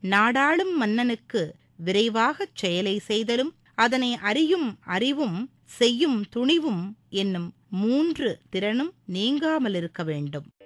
நாடாளும் மன்னனுக்கு விரைவாகச் செயலை செய்தலும் அதனை அறியும் அறிவும் செய்யும் துணிவும் என்னும் 3 திறனும் நீங்காமலிருக்க வேண்டும்.